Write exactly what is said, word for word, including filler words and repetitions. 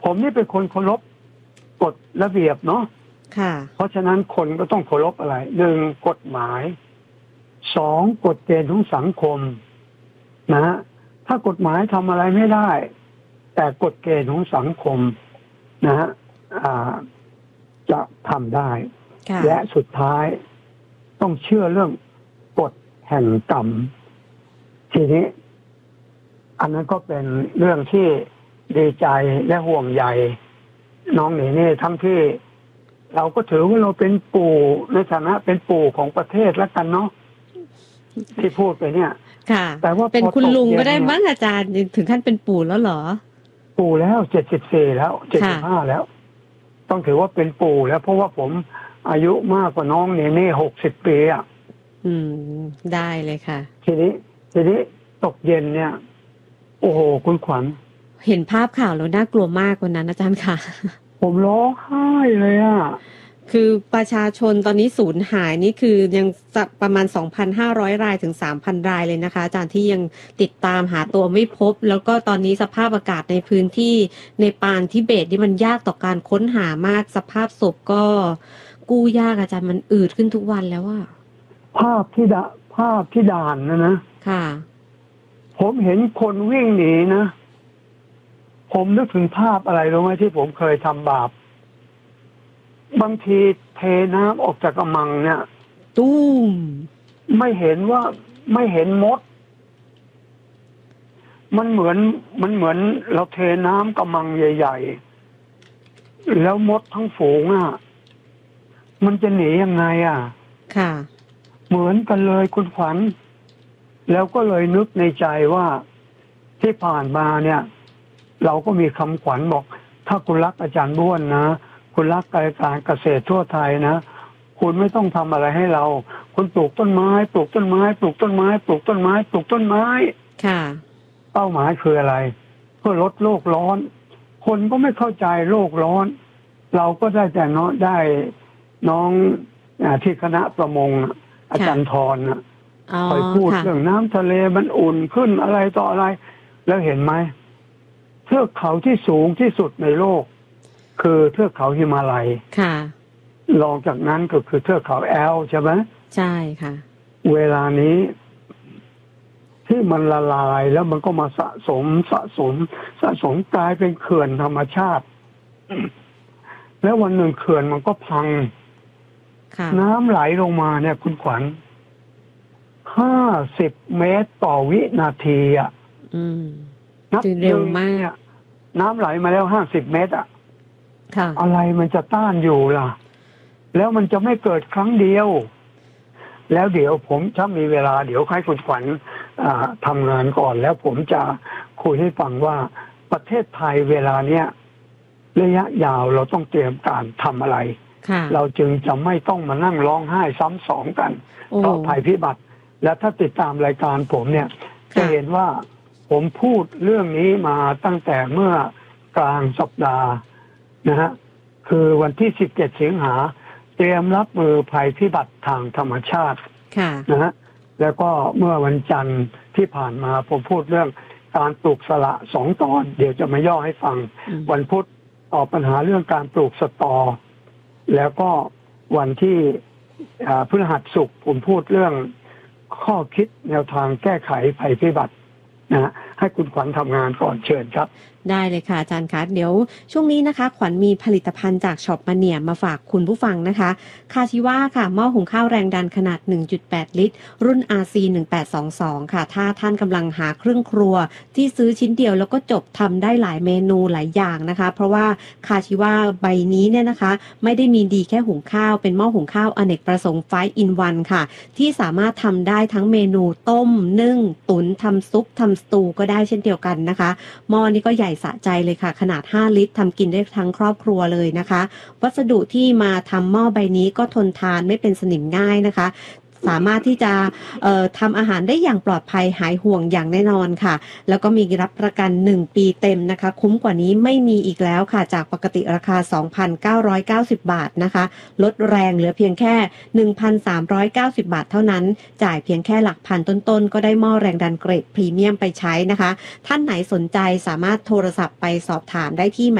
ผมนี่เป็นคนเคารพกฎระเบียบเนาะค่ะเพราะฉะนั้นคนก็ต้องเคารพอะไรหนึ่งกฎหมายสองกฎเกณฑ์ของสังคมนะฮะถ้ากฎหมายทำอะไรไม่ได้แต่กฎเกณฑ์ของสังคมนะฮะจะทำได้และสุดท้ายต้องเชื่อเรื่องกฎแห่งกรรมทีนี้อันนั้นก็เป็นเรื่องที่ดีใจและห่วงใยน้องนี่นี่ทั้งที่เราก็ถือว่าเราเป็นปู่ในฐานะเป็นปู่ของประเทศแล้วกันเนาะที่พูดไปเนี่ยค่ะแต่ว่าเป็นคุณลุงก็ได้มั้งอาจารย์ถึงขั้นเป็นปู่แล้วเหรอปู่แล้วเจ็ดสิบสี่แล้วเจ็ดสิบห้าแล้วต้องถือว่าเป็นปู่แล้วเพราะว่าผมอายุมากกว่าน้องนี่นี่หกสิบปีอ่ะอืมได้เลยค่ะทีนี้ทีนี้ตกเย็นเนี่ยโอ้โหคุณขวัญเห็นภาพข่าวแล้วน่ากลัวมากวันนั้นอาจารย์ค่ะผมร้องไห้เลยอ่ะคือประชาชนตอนนี้สูญหายนี่คือยังประมาณ สองพันห้าร้อย รายถึง สามพัน รายเลยนะคะอาจารย์ที่ยังติดตามหาตัวไม่พบแล้วก็ตอนนี้สภาพอากาศในพื้นที่ในปานทิเบตนี่มันยากต่อการค้นหามากสภาพศพก็กู้ยากอาจารย์มันอืดขึ้นทุกวันแล้วอะภาพที่ดาภาพที่ด่านนะนะค่ะผมเห็นคนวิ่งหนีนะผมนึกถึงภาพอะไรรู้ไหมที่ผมเคยทำบาปบางทีเทน้ำออกจากกระมังเนี่ยตุ้มไม่เห็นว่าไม่เห็นมดมันเหมือนมันเหมือนเราเทน้ำกระมังใหญ่ๆแล้วมดทั้งฝูงอ่ะมันจะหนียังไงอ่ะค่ะเหมือนกันเลยคุณขวัญแล้วก็เลยนึกในใจว่าที่ผ่านมาเนี่ยเราก็มีคำขวัญบอกถ้าคุณรักอาจารย์บ้วนนะคุณรักการเกษตรทั่วไทยนะคุณไม่ต้องทำอะไรให้เราคุณปลูกต้นไม้ปลูกต้นไม้ปลูกต้นไม้ปลูกต้นไม้ปลูกต้นไม้ค่ะเป้าหมายคืออะไรเพื่อลดโลกร้อนคนก็ไม่เข้าใจโลกร้อนเราก็ได้แต่เนาะได้น้องที่คณะประมงอาจารย์ธรนะคอยพูดเรื่องน้ำทะเลมันอุ่นขึ้นอะไรต่ออะไรแล้วเห็นไหมเทือกเขาที่สูงที่สุดในโลกคือเทือกเขาหิมาลัยค่ะรองจากนั้นก็คือเทือกเขาแอลใช่ไหมใช่ค่ะเวลานี้ที่มันละลายแล้วมันก็มาสะสมสะสมสะสมกลายเป็นเขื่อนธรรมชาติแล้ววันหนึ่งเขื่อนมันก็พังน้ำไหลลงมาเนี่ยคุณขวัญห้าสิบเมตรต่อวินาทีอ่ะนับเร็วมากน้ำไหลมาแล้วห้าสิบเมตรอ่ะอะไรมันจะต้านอยู่ล่ะแล้วมันจะไม่เกิดครั้งเดียวแล้วเดี๋ยวผมถ้ามีเวลาเดี๋ยวให้คุณขวัญทำงานก่อนแล้วผมจะคุยให้ฟังว่าประเทศไทยเวลาเนี้ยระยะยาวเราต้องเตรียมการทำอะไรเราจึงจะไม่ต้องมานั่งร้องไห้ซ้ำสองกันเพราะภัยพิบัติและถ้าติดตามรายการผมเนี่ยจะเห็นว่าผมพูดเรื่องนี้มาตั้งแต่เมื่อกลางสัปดาห์นะฮะคือวันที่สิบเจ็ดสิงหาเตรียมรับมือภัยพิบัติทางธรรมชาตินะฮะแล้วก็เมื่อวันจันทร์ที่ผ่านมาผมพูดเรื่องการปลูกสละสองตอนเดี๋ยวจะมาย่อให้ฟังวันพุธตอบปัญหาเรื่องการปลูกสตอแล้วก็วันที่พฤหัสศุกร์ผมพูดเรื่องข้อคิดแนวทางแก้ไขภัยพิบัตินะให้คุณขวัญทำงานก่อนเชิญครับได้เลยค่ะอาจารย์คะเดี๋ยวช่วงนี้นะคะขวัญมีผลิตภัณฑ์จากช็อปมาเนียมาฝากคุณผู้ฟังนะคะคาชิว่าค่ะหม้อหุงข้าวแรงดันขนาด หนึ่งจุดแปด ลิตรรุ่น อาร์ ซี หนึ่งแปดสองสอง ค่ะถ้าท่านกำลังหาเครื่องครัวที่ซื้อชิ้นเดียวแล้วก็จบทำได้หลายเมนูหลายอย่างนะคะเพราะว่าคาชิว่าใบนี้เนี่ยนะคะไม่ได้มีดีแค่หุงข้าวเป็นหม้อหุงข้าวอเนกประสงค์ไฟว์ อิน วัน ค่ะที่สามารถทำได้ทั้งเมนูต้มนึ่งตุ๋นทำซุปทำสตูก็ได้เช่นเดียวกันนะคะหม้อนี้ก็ใหญ่สะใจเลยค่ะขนาดห้าลิตรทำกินได้ทั้งครอบครัวเลยนะคะวัสดุที่มาทำหม้อใบนี้ก็ทนทานไม่เป็นสนิมง่ายนะคะ สามารถที่จะเอ่อทำอาหารได้อย่างปลอดภัยหายห่วงอย่างแน่นอนค่ะแล้วก็มีรับประกันหนึ่งปีเต็มนะคะคุ้มกว่านี้ไม่มีอีกแล้วค่ะจากปกติราคา สองพันเก้าร้อยเก้าสิบ บาทนะคะลดแรงเหลือเพียงแค่ หนึ่งพันสามร้อยเก้าสิบ บาทเท่านั้นจ่ายเพียงแค่หลักพันต้นๆก็ได้หม้อแรงดันเกรดพรีเมียมไปใช้นะคะท่านไหนสนใจสามารถโทรศัพท์ไปสอบถามได้ที่